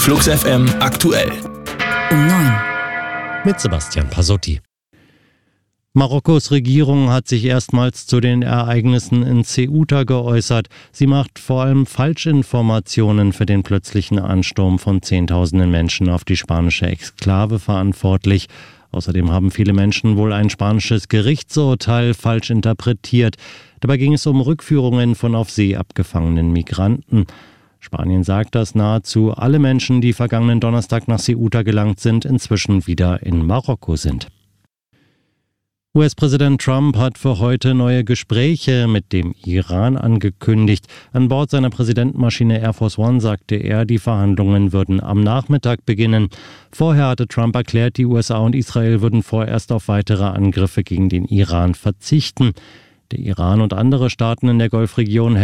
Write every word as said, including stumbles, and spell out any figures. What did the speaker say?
Flux F M aktuell. Um neun. Mit Sebastian Pasotti. Marokkos Regierung hat sich erstmals zu den Ereignissen in Ceuta geäußert. Sie macht vor allem Falschinformationen für den plötzlichen Ansturm von Zehntausenden Menschen auf die spanische Exklave verantwortlich. Außerdem haben viele Menschen wohl ein spanisches Gerichtsurteil falsch interpretiert. Dabei ging es um Rückführungen von auf See abgefangenen Migranten. Spanien sagt, dass nahezu alle Menschen, die vergangenen Donnerstag nach Ceuta gelangt sind, inzwischen wieder in Marokko sind. U S-Präsident Trump hat für heute neue Gespräche mit dem Iran angekündigt. An Bord seiner Präsidentenmaschine Air Force One sagte er, die Verhandlungen würden am Nachmittag beginnen. Vorher hatte Trump erklärt, die U S A und Israel würden vorerst auf weitere Angriffe gegen den Iran verzichten. Der Iran und andere Staaten in der Golfregion